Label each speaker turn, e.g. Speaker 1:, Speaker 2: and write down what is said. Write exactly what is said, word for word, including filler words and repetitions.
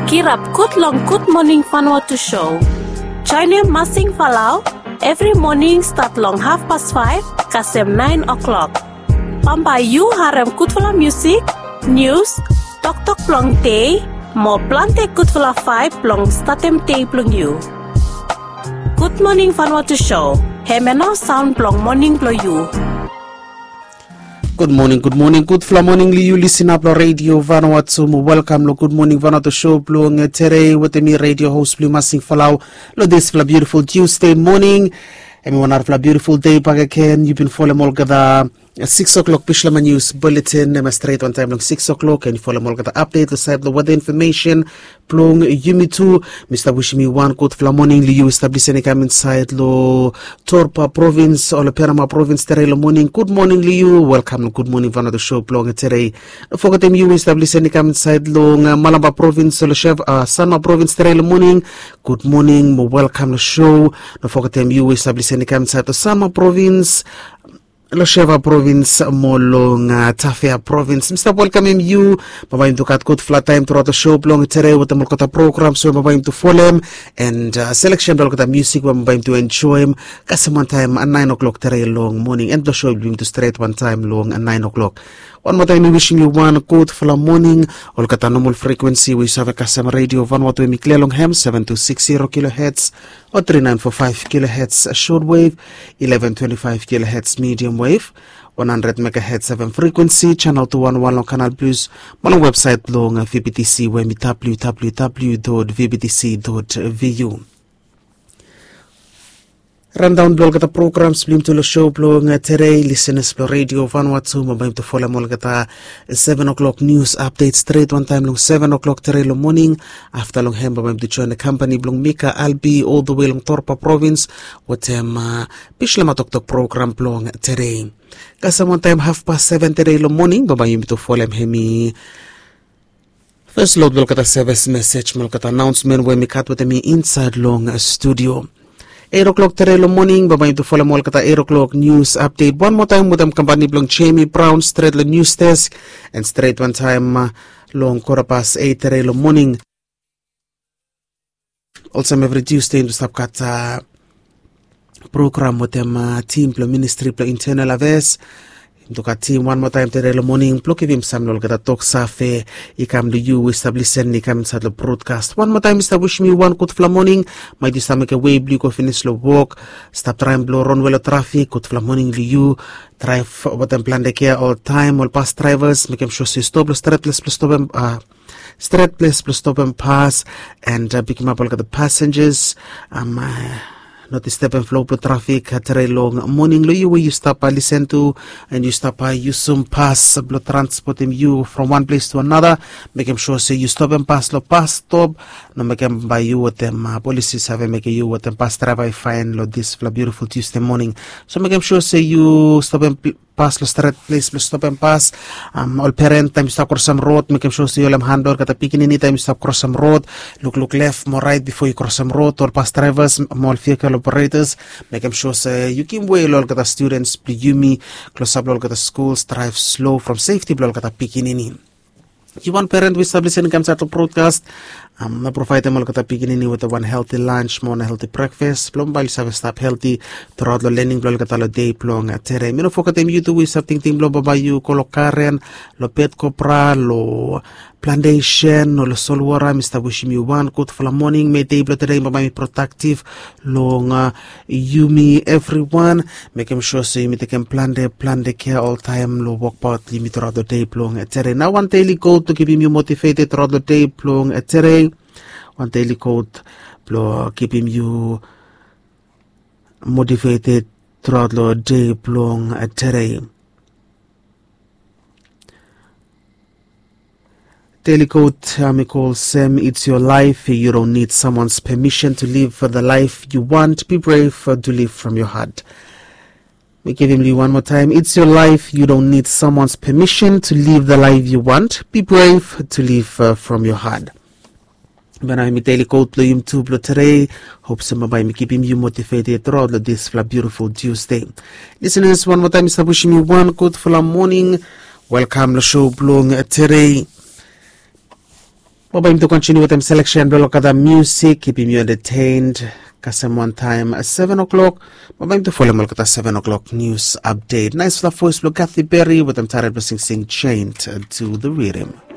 Speaker 1: Kirap Good Long Good Morning Vanuatu Show. Join him Masing Falau every morning start long half past five, kasem nine o'clock. Pampai you harem Kutfula music, news, tok tok plong day, mo plante Kutfula five plong statem day plong you. Good Morning Vanuatu Show. Hemeno sound plong morning plong you.
Speaker 2: Good morning, good morning, good fla morning. You listen up lo radio Vanuatu. Welcome lo Good Morning Vanuatu Show plong tere with me radio host Blue Masing Falau. Lo this fla beautiful Tuesday morning. Everyone have a beautiful day back again. You've been following all the six o'clock Pishlama News Bulletin. I'm straight on time long six o'clock and you follow all the update, the side the weather information. Plong Yumi two, Mister Wishimi one, good fla morning. Liu establishing come inside lo Torpa province or lo Perama province tere lo morning. Good morning Liu, welcome. Good morning Vanuatu Show plong tere. Forget them you establishing come inside lo Malamba province lo Chef uh, Sanma province tere lo morning. Good morning, welcome the show. Don't forget them you establishing come inside the Sanma province. Lo Sheva province molong uh, Tafea province. Mister welcome you. Mabayim to cut good flat time throughout the show plong today with the Molkota program. So mabayim to follow him and uh, selection Molkota music mabayim to enjoy him. Kasi one time at nine o'clock today long morning and the show will be to straight one time long at nine o'clock. One more time, we wishing you one good full morning. All kata normal frequency, we serve a Kasam radio Vanuatu Mikle long ham seven two six zero kilohertz or three nine four five kilohertz short wave, eleven twenty-five kilohertz medium wave, one hundred megahertz seven frequency, channel two one one long canal plus, one website long V B T C where me w w w dot v b t c dot v u. Rundown blog kata programs blim to the show blog today listeners blog radio Vanuatu mabayim to follow mo kata seven o'clock news updates straight one time long seven o'clock today long morning after long hem mabayim to join the company blog Mika Albi all the way long Torpa province with them uh, Pishlama Tok Tok program blog today. Kasi one time half past seven today long morning mabayim to follow hemi. First load blog kata service message mo kata announcement where me cut with me inside long studio. eight o'clock today morning, babayim to follow mo kata eight o'clock news update. One more time with them company blong Jamie Brown straight the news desk and straight one time uh, long quarter past eight today morning. Also every Tuesday to stop kata program with them uh, team plo ministry plo internal affairs. To ka team one more time today morning plok him some lol kata talk safe ikam do you establish and ikam sa the broadcast one more time Mister wish me one good fla morning my this time make a way blue go finish slow walk stop trying blow run well traffic good fla morning you drive what them plan the care all time all past drivers make them sure you stop straight plus plus stop and uh straight place plus stop and pass and uh, pick him up all the passengers um uh, not the step and flow for traffic today long morning lo you where you stop I listen to and you stop I use some pass blow transport him you from one place to another make him sure say you stop and pass lo pass stop no make him by you with them uh, policies have make you with them pass drive I find lo this for beautiful Tuesday morning so make him sure say you stop and pass lo straight place lo stop and pass um all parent time stop cross some road make him sure say you lam handle kata picking any time stop cross some road look look left more right before you cross some road or pass drivers more vehicle operators make them sure say you can way lol kata students pliyumi close up lol kata schools drive slow from safety lol kata picking any you want parent we establish and comes out to broadcast um na provide them all kata picking any with a one healthy lunch more healthy breakfast plum bal service stop healthy throughout the learning lol kata lo day plong tere mino focus them you to we something thing lo baba you kolokaren lo pet copra lo plantation no lo solwara Mister wishing you one good for the morning may day blood today may productive long uh, you me everyone make them sure so you make them plan the plan the care all time lo walk part limit throughout the day long etc. Now one daily code to keep him you motivated throughout the day long etc. One daily code to keep him you motivated throughout the day long etc. Daily quote, um, call Sam, it's your life. You don't need someone's permission to live for the life you want. Be brave uh, to live from your heart. We give him one more time. It's your life. You don't need someone's permission to live the life you want. Be brave to live uh, from your heart. When I'm daily quote, Bloom two Blue today. Hope some by me keeping you motivated throughout this beautiful Tuesday. Listeners, one more time, Mister wishing you one good full morning. Welcome to the show, Blong today. We're going to continue with them selection block of the music, keeping you entertained. Kasem one time at seven o'clock. We're going to follow Malkata seven o'clock news update. Nice for the voice, Kathy Berry with them tired blessing sing chained to the rhythm.